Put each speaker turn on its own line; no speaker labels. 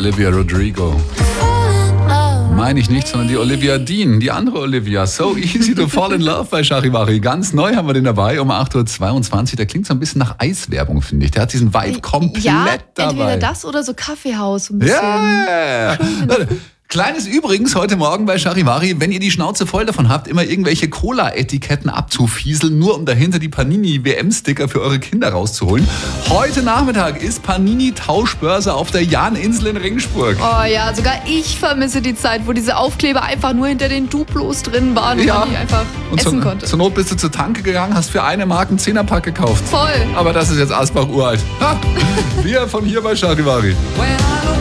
Olivia Rodrigo. Meine ich nicht, sondern die Olivia Dean, die andere Olivia. So easy to fall in love bei Charivari. Ganz neu haben wir den dabei um 8.22 Uhr. Der klingt so ein bisschen nach Eiswerbung, finde ich. Der hat diesen Vibe komplett dabei.
Entweder das oder so Kaffeehaus. So ein bisschen.
Ja. Kleines Übrigens heute Morgen bei Charivari, wenn ihr die Schnauze voll davon habt, immer irgendwelche Cola-Etiketten abzufieseln, nur um dahinter die Panini-WM-Sticker für eure Kinder rauszuholen. Heute Nachmittag ist Panini-Tauschbörse auf der Jahninsel in Ringsburg.
Oh ja, sogar ich vermisse die Zeit, wo diese Aufkleber einfach nur hinter den Duplos drin waren und man die einfach essen konnte.
Zur Not bist du zur Tanke gegangen, hast für eine Mark einen 10er-Pack gekauft.
Voll.
Aber das ist jetzt Asbach uralt. Ha! Wir von hier bei Charivari.